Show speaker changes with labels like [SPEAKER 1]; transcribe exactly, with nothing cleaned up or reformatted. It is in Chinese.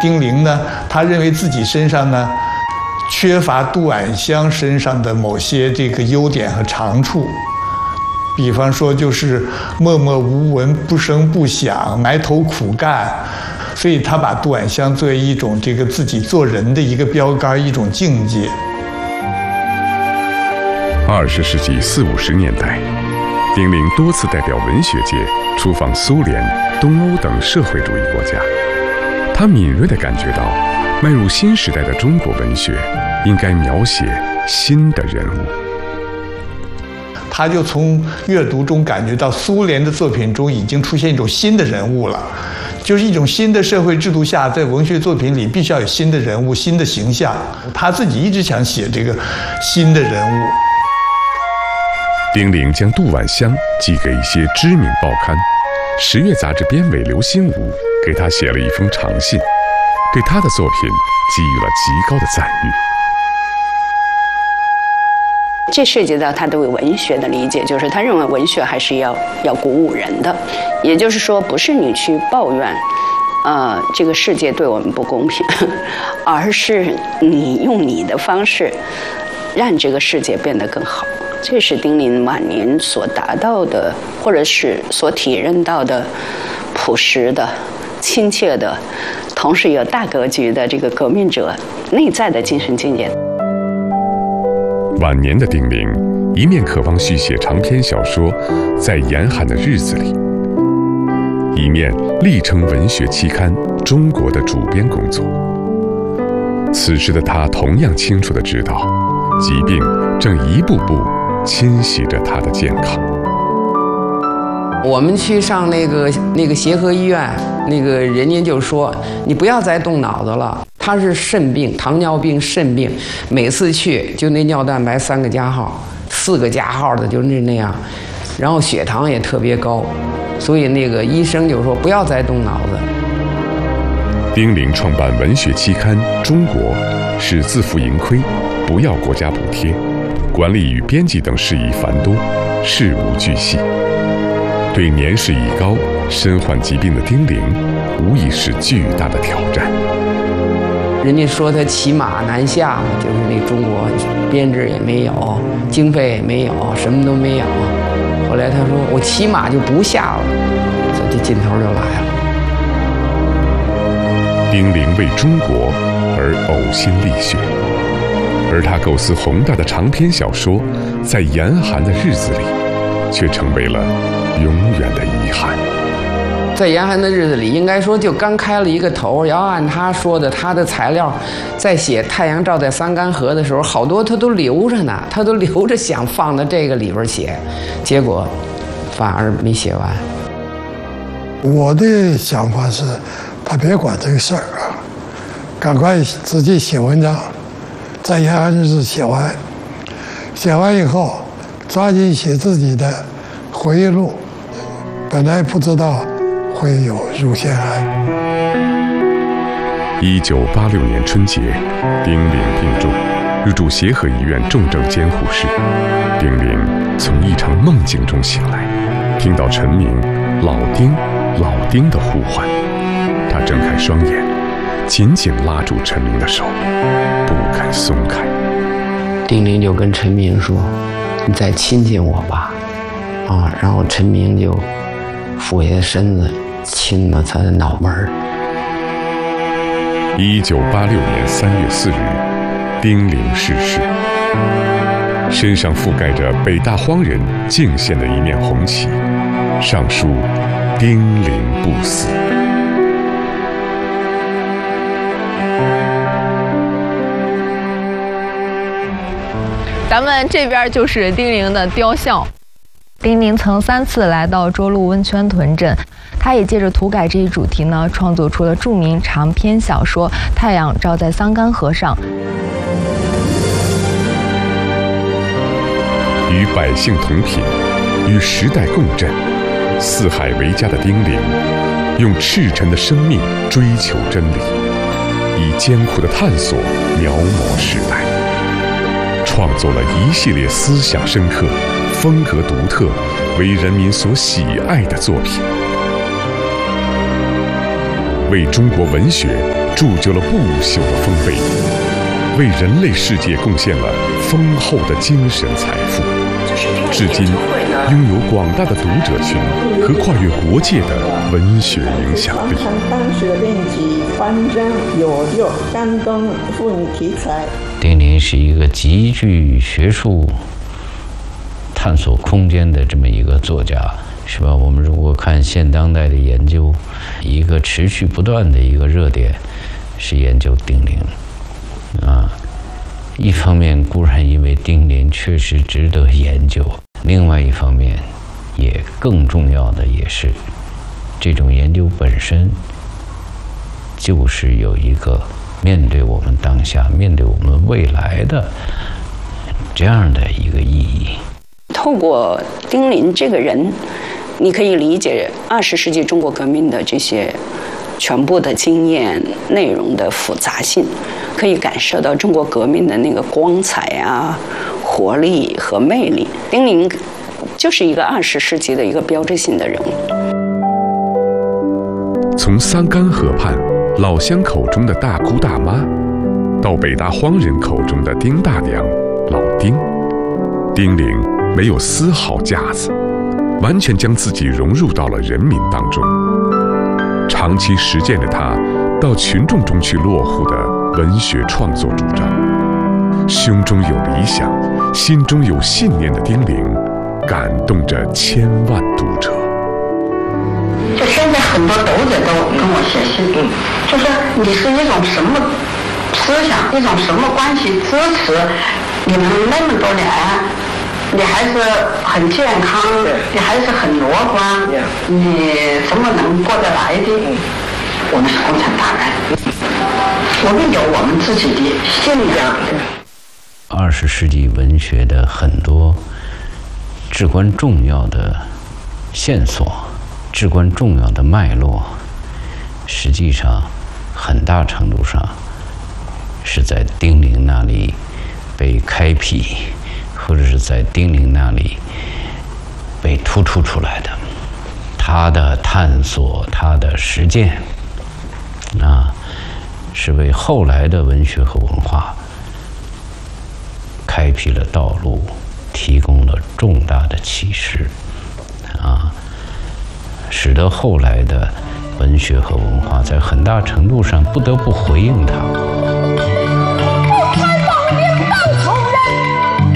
[SPEAKER 1] 丁玲呢，他认为自己身上呢缺乏杜婉香身上的某些这个优点和长处，比方说就是默默无闻、不声不响、埋头苦干，所以他把杜婉香作为一种这个自己做人的一个标杆、一种境界。
[SPEAKER 2] 二十世纪四五十年代，丁玲多次代表文学界出访苏联、东欧等社会主义国家。他敏锐地感觉到，迈入新时代的中国文学应该描写新的人物。
[SPEAKER 1] 他就从阅读中感觉到，苏联的作品中已经出现一种新的人物了，就是一种新的社会制度下，在文学作品里必须要有新的人物、新的形象。他自己一直想写这个新的人物。
[SPEAKER 2] 丁玲将杜婉香寄给一些知名报刊，十月杂志编委刘心武给他写了一封长信，对他的作品给予了极高的赞誉。
[SPEAKER 3] 这涉及到他对文学的理解，就是他认为文学还是要要鼓舞人的，也就是说，不是你去抱怨，呃，这个世界对我们不公平，而是你用你的方式让这个世界变得更好。这是丁玲晚年所达到的，或者是所体认到的朴实的、亲切的，同时有大格局的这个革命者内在的精神境界。
[SPEAKER 2] 晚年的丁玲一面渴望续写长篇小说《在严寒的日子里》，一面力撑文学期刊《中国》的主编工作。此时的他同样清楚地知道，疾病正一步步侵袭着他的健康。
[SPEAKER 4] 我们去上那个那个协和医院，那个人家就说你不要再动脑子了。他是肾病，糖尿病、肾病，每次去就那尿蛋白三个加号，四个加号的就是那样，然后血糖也特别高，所以那个医生就说不要再动脑子。
[SPEAKER 2] 丁玲创办文学期刊《中国》是自负盈亏，不要国家补贴，管理与编辑等事宜繁多，事无巨细。对年事已高、身患疾病的丁玲，无疑是巨大的挑战。
[SPEAKER 4] 人家说他骑马南下嘛，就是那中国编制也没有，经费也没有，什么都没有。后来他说我骑马就不下了，所以这劲头就来了。
[SPEAKER 2] 丁玲为中国而呕心沥血，而他构思宏大的长篇小说《在严寒的日子里》，却成为了永远的遗憾。
[SPEAKER 4] 在严寒的日子里，应该说就刚开了一个头。要按他说的，他的材料在写《太阳照在桑干河》的时候，好多他都留着呢，他都留着想放到这个里边写，结果反而没写完。
[SPEAKER 5] 我的想法是，他别管这个事儿啊，赶快自己写文章，在严寒日子写完，写完以后抓紧写自己的回忆录。本来不知道会有乳腺癌。
[SPEAKER 2] 一九八六年春节，丁玲病重，入住协和医院重症监护室。丁玲从一场梦境中醒来，听到陈明“老丁，老丁”的呼唤。他睁开双眼，紧紧拉住陈明的手，不肯松开。
[SPEAKER 4] 丁玲就跟陈明说：“你再亲亲我吧。”啊，然后陈明就俯下身子亲了他的脑门儿。
[SPEAKER 2] 一九八六年三月四日，丁玲逝世，身上覆盖着北大荒人敬献的一面红旗，上书“丁玲不死”。
[SPEAKER 6] 咱们这边就是丁玲的雕像。丁玲曾三次来到涿鹿温泉屯镇，他也借着土改这一主题呢，创作出了著名长篇小说《太阳照在桑干河上》。
[SPEAKER 2] 与百姓同频，与时代共振，四海为家的丁玲，用赤诚的生命追求真理，以艰苦的探索描摹时代，创作了一系列思想深刻、风格独特、为人民所喜爱的作品，为中国文学、中铸就了不朽的丰碑，为人类世界贡献了丰厚的精神财富，至今拥有广大的读者群和跨越国界的文学影响力。
[SPEAKER 7] 当时的编辑方针有六感动妇女题材。
[SPEAKER 8] 丁玲是一个极具学术探索空间的这么一个作家，是吧？我们如果看现当代的研究，一个持续不断的一个热点是研究丁玲啊。一方面固然因为丁玲确实值得研究，另外一方面也更重要的也是这种研究本身就是有一个面对我们当下、面对我们未来的这样的一个意义。
[SPEAKER 3] 透过丁玲这个人，你可以理解二十世纪中国革命的这些全部的经验内容的复杂性，可以感受到中国革命的那个光彩啊、活力和魅力。丁玲就是一个二十世纪的一个标志性的人物。
[SPEAKER 2] 从桑干河畔老乡口中的大姑大妈，到北大荒人口中的丁大娘、老丁，丁玲没有丝毫架子，完全将自己融入到了人民当中，长期实践着他到群众中去落户的文学创作主张。胸中有理想，心中有信念的丁玲，感动着千万读者。
[SPEAKER 9] 就现在很多读者都跟我写信，就说你是一种什么思想，一种什么关系支持你们那么多年，你还是很健康，你还是很乐观，你怎么能过得来的？我们是共产党人，我们有我们自己的信仰。
[SPEAKER 8] 二十世纪文学的很多至关重要的线索、至关重要的脉络，实际上很大程度上是在丁玲那里被开辟，或者是在丁玲那里被突出出来的。他的探索，他的实践啊，是为后来的文学和文化开辟了道路，提供了重大的启示啊，使得后来的文学和文化在很大程度上不得不回应它。